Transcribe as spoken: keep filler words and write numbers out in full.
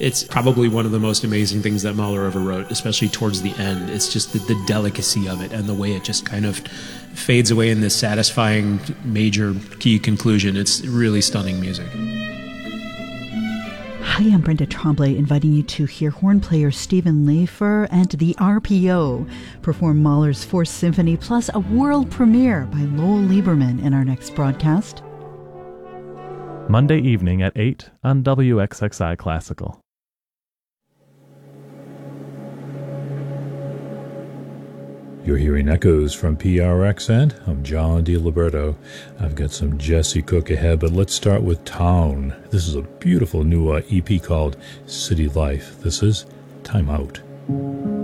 It's probably one of the most amazing things that Mahler ever wrote, especially towards the end. It's just the, the delicacy of it and the way it just kind of fades away in this satisfying major key conclusion. It's really stunning music. Hi, I'm Brenda Tremblay, inviting you to hear horn player Stephen Laffer and the R P O perform Mahler's Fourth Symphony, plus a world premiere by Lowell Lieberman in our next broadcast. Monday evening at eight on W X X I Classical. You're hearing echoes from P R X, and I'm John DiLiberto. I've got some Jesse Cook ahead, but let's start with Town. This is a beautiful new uh, E P called City Life. This is Time Out.